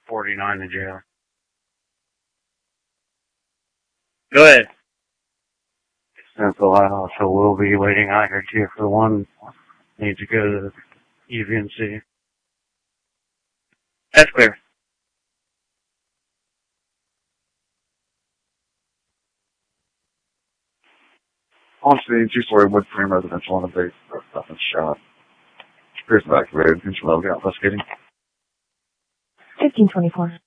49 in jail. Go ahead. Central Iowa, so we'll be waiting out here too for one. Need to go to UVNC. That's clear. On scene, two-story wood frame residential on a base. Nothing shot. Person activated. Inch level investigating. 1524.